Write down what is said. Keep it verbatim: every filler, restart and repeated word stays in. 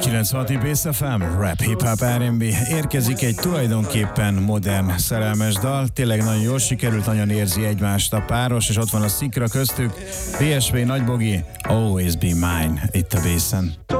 kilencvenhat Bass ef em, rap, hip-hop, er and bé. Érkezik egy tulajdonképpen modern szerelmes dal. Tényleg nagyon jól sikerült, nagyon érzi egymást a páros, és ott van a szikra köztük. pé es vé Nagybogi, Always Be Mine, itt a Baszen.